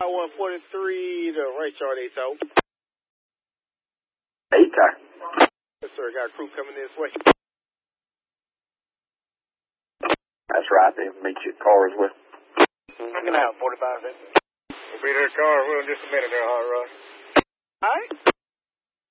143 to right yard ATO. ATO. Yes, sir. Got a crew coming this way. That's right. They'll meet you at Cars with. Checking out 45 minutes. We'll be there at Cars in just a minute there, Hot Rod. All right.